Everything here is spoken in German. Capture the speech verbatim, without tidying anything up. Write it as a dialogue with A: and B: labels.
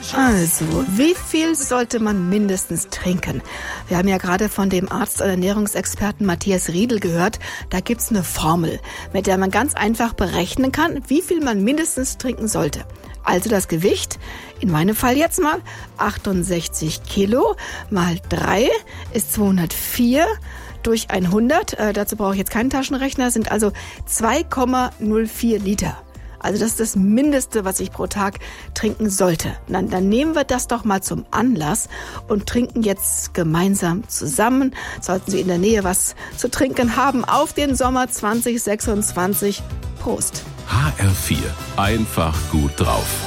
A: Also, wie viel sollte man mindestens trinken? Wir haben ja gerade von dem Arzt und Ernährungsexperten Matthias Riedel gehört. Da gibt's eine Formel, mit der man ganz einfach berechnen kann, wie viel man mindestens trinken sollte. Also das Gewicht, in meinem Fall jetzt mal achtundsechzig Kilo mal drei ist zweihundertvier durch hundert. Äh, dazu brauche ich jetzt keinen Taschenrechner, sind also zwei Komma null vier Liter. Also das ist das Mindeste, was ich pro Tag trinken sollte. Dann, dann nehmen wir das doch mal zum Anlass und trinken jetzt gemeinsam zusammen. Sollten Sie in der Nähe was zu trinken haben auf den Sommer zwanzig sechsundzwanzig. Prost!
B: H R vier. Einfach gut drauf.